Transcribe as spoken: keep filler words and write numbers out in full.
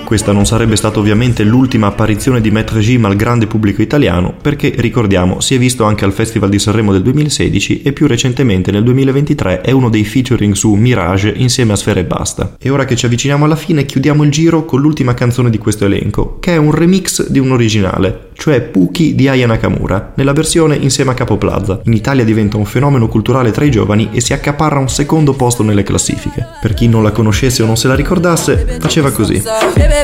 Questa non sarebbe stata ovviamente l'ultima apparizione di Maître Gim al grande pubblico italiano, perché, ricordiamo, si è visto anche al Festival di Sanremo del duemilasedici e più recentemente nel duemilaventitré è uno dei featuring su Mirage insieme a Sfera Ebbasta. E ora che ci avviciniamo alla fine chiudiamo il giro con l'ultima canzone di questo elenco, che è un remix di un originale, cioè Puki di Aya Nakamura, nella versione insieme a Capo Plaza. In Italia diventa un fenomeno culturale tra i giovani e si accaparra un secondo posto nelle classifiche. Per chi non la conoscesse o non se la ricordasse, faceva così.